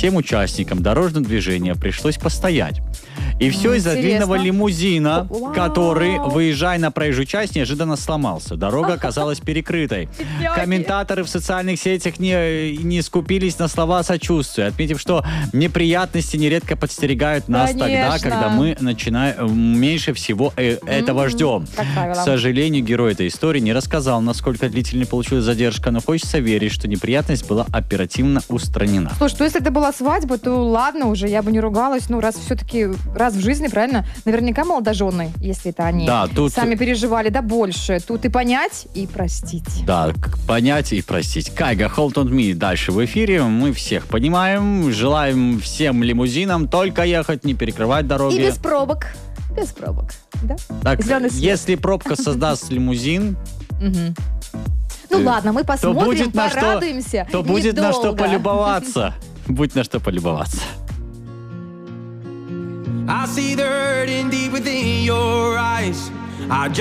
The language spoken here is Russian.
всем участникам дорожного движения пришлось постоять. И все из-за длинного лимузина, который, выезжая на проезжую часть, неожиданно сломался. Дорога оказалась перекрытой. Комментаторы в социальных сетях не скупились на слова сочувствия, отметив, что неприятности нередко подстерегают нас тогда, когда мы начинаем меньше всего этого ждем. К сожалению, герой этой истории не рассказал, насколько длительной получилась задержка, но хочется верить, что неприятность была оперативно устранена. Слушай, то если это была свадьба, то ладно уже, я бы не ругалась. Ну, раз все-таки раз в жизни, правильно? Наверняка молодожены, если это они сами переживали, да больше. Тут и понять, и простить. Да, понять и простить. Кайга, Hold on Me дальше в эфире. Мы всех понимаем. Желаем всем лимузинам только ехать, не перекрывать дороги. И без пробок. Без пробок, да? Так, если пробка создаст лимузин... Ну ладно, мы посмотрим, порадуемся. То будет на что полюбоваться. Будет на что полюбоваться. I see the hurting deep within your eyes.